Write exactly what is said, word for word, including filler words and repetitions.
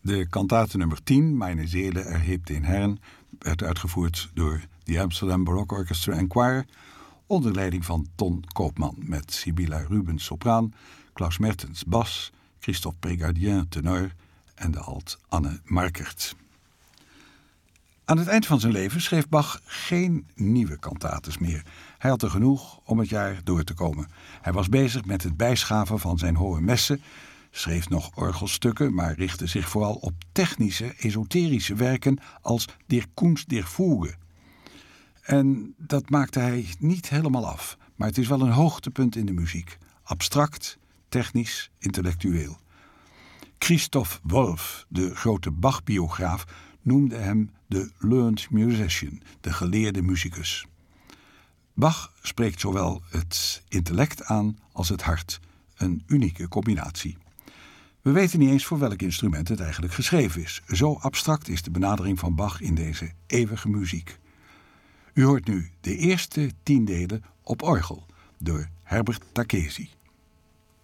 De kantate nummer tien, Meine Seele erhebt den Herrn, werd uitgevoerd door de Amsterdam Baroque Orchestra and Choir onder leiding van Ton Koopman met Sibylla Rubens sopraan, Klaus Mertens bas, Christophe Prégardien tenor en de alt Anne Markert. Aan het eind van zijn leven schreef Bach geen nieuwe kantates meer. Hij had er genoeg om het jaar door te komen. Hij was bezig met het bijschaven van zijn hohe messen, schreef nog orgelstukken, maar richtte zich vooral op technische, esoterische werken als Der Kunst der Fuge. En dat maakte hij niet helemaal af, maar het is wel een hoogtepunt in de muziek. Abstract, technisch, intellectueel. Christoph Wolff, de grote Bach-biograaf, noemde hem de learned musician, de geleerde muzikus. Bach spreekt zowel het intellect aan als het hart, een unieke combinatie. We weten niet eens voor welk instrument het eigenlijk geschreven is. Zo abstract is de benadering van Bach in deze eeuwige muziek. U hoort nu de eerste tien delen op orgel door Herbert Takesi.